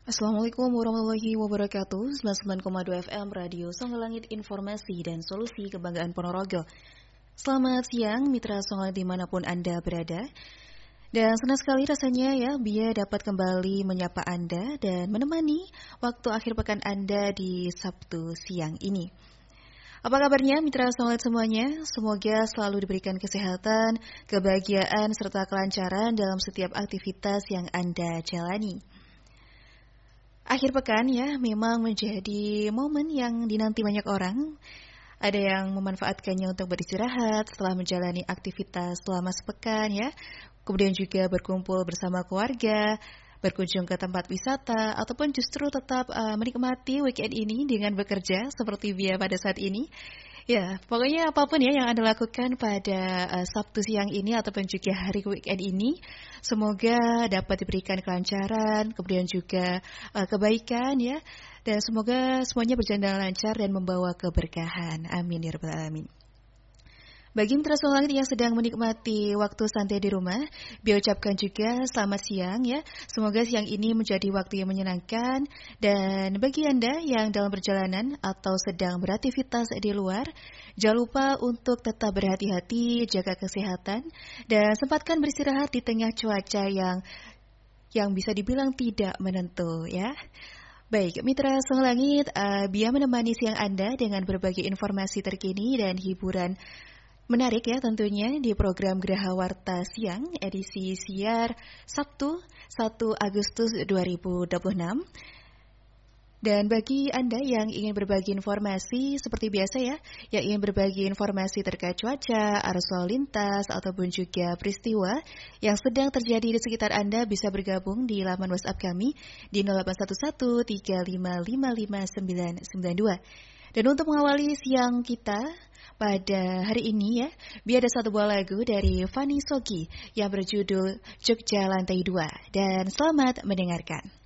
Assalamualaikum warahmatullahi wabarakatuh. 99,2 FM Radio Songo Langit, Informasi dan Solusi Kebanggaan Ponorogo. Selamat siang mitra Songo dimanapun Anda berada. Dan senang sekali rasanya ya Bia dapat kembali menyapa Anda dan menemani waktu akhir pekan Anda di Sabtu siang ini. Apa kabarnya mitra Songo semuanya? Semoga selalu diberikan kesehatan, kebahagiaan serta kelancaran dalam setiap aktivitas yang Anda jalani. Akhir pekan ya memang menjadi momen yang dinanti banyak orang. Ada yang memanfaatkannya untuk beristirahat setelah menjalani aktivitas selama sepekan ya. Kemudian juga berkumpul bersama keluarga, berkunjung ke tempat wisata, ataupun justru tetap menikmati weekend ini dengan bekerja seperti Bia pada saat ini. Ya, pokoknya apapun ya yang Anda lakukan pada Sabtu siang ini ataupun juga hari weekend ini, semoga dapat diberikan kelancaran, kemudian juga kebaikan ya, dan semoga semuanya berjalan lancar dan membawa keberkahan. Amin ya rabbal alamin. Bagi mitra Songo Langit yang sedang menikmati waktu santai di rumah, Bia ucapkan juga selamat siang ya. Semoga siang ini menjadi waktu yang menyenangkan. Dan bagi Anda yang dalam perjalanan atau sedang beraktivitas di luar, jangan lupa untuk tetap berhati-hati, jaga kesehatan, dan sempatkan beristirahat di tengah cuaca yang bisa dibilang tidak menentu ya. Baik, mitra Songo Langit, Bia menemani siang Anda dengan berbagai informasi terkini dan hiburan menarik ya tentunya di program Geraha Warta Siang edisi siar Sabtu 1 Agustus 2026. Dan bagi Anda yang ingin berbagi informasi seperti biasa ya, yang ingin berbagi informasi terkait cuaca, arus lalu lintas, ataupun juga peristiwa yang sedang terjadi di sekitar Anda bisa bergabung di laman WhatsApp kami di 081135555992. Dan untuk mengawali siang kita pada hari ini ya, biar ada satu buah lagu dari Fanny Sogi yang berjudul Jogja Lantai 2. Dan selamat mendengarkan.